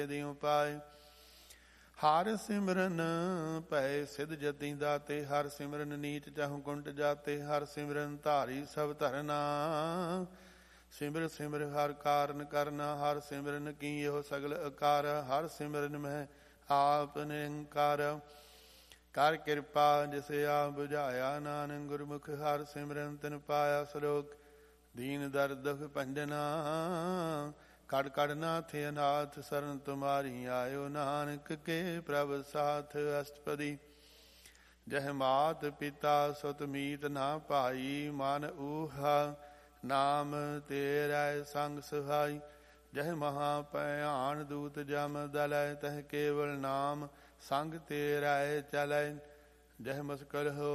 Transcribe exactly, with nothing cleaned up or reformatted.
ਦੇ ਉਪਾਏ। ਹਰ ਸਿਮਰਨ ਭੈ ਸਿਧ ਜਤੀ ਦਾਤੇ, ਹਰ ਸਿਮਰਨ ਨੀਚ ਚਾਹੁ ਕੁੰਟ ਜਾਤੇ। ਹਰ ਸਿਮਰਨ ਧਾਰੀ ਸਭ ਧਰਨਾ, ਸਿਮਰ ਸਿਮਰ ਹਰ ਕਾਰਨ ਕਰਨਾ। ਹਰ ਸਿਮਰਨ ਕੀ ਇਹੋ ਸਗਲ ਅਕਾਰ, ਹਰ ਸਿਮਰਨ ਮੈਂ ਆਪ ਨਿਰੰਕਾਰ। ਕਰ ਕਿਰਪਾ ਜਿਸ ਆਪ ਬੁਝਾਇਆ, ਨਾਨਕ ਗੁਰਮੁਖ ਹਰ ਸਿਮਰਨ ਤਿਨ ਪਾਇਆ। ਸਲੋਕ ਦੀਨ ਦਰਦ ਦੁਖ ਭੰਜਨਾ, ਕੜ ਕੜ ਨਾਥ ਅਨਾਥ ਸਰਨ ਤੁਮਾਰੀ ਆਇਓ। ਨਾਨਕ ਕੇ ਪ੍ਰਭ ਸਾਥ ਅਸ਼ਟਪਦੀ, ਜਹ ਮਾਤ ਪਿਤਾ ਸੁਤ ਮੀਤ ਨਾ ਭਾਈ। ਮਨ ਊਹਾ ਨਾਮ ਤੇਰਾ ਸੰਗ ਸਹਾਈ, ਜਹ ਮਹਾ ਭਿਆਨ ਦੂਤ ਜਮ ਦਲੈ। ਤਹ ਕੇਵਲ ਨਾਮ ਸੰਗ ਤੇਰਾ ਚਲੈ, ਜਹ ਮੁਸਕਲ ਹੋ